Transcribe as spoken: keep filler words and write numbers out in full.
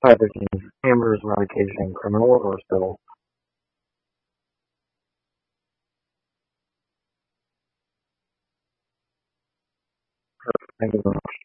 type of things. Amber is not occasioning criminal or civil. Thank you very much.